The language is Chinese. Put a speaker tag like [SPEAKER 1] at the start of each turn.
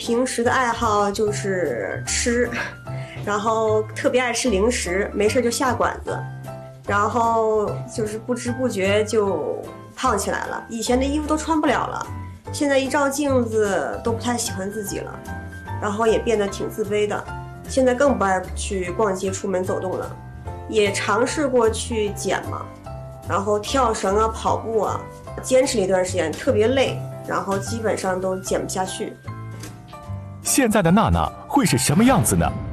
[SPEAKER 1] 平时的爱好就是吃，然后特别爱吃零食，没事就下馆子，然后就是不知不觉就胖起来了。以前的衣服都穿不了了，现在一照镜子都不太喜欢自己了，然后也变得挺自卑的。现在更不爱去逛街、出门走动了，也尝试过去减嘛，然后跳绳啊、跑步啊，坚持了一段时间，特别累，然后基本上都减不下去。
[SPEAKER 2] 现在的娜娜会是什么样子呢？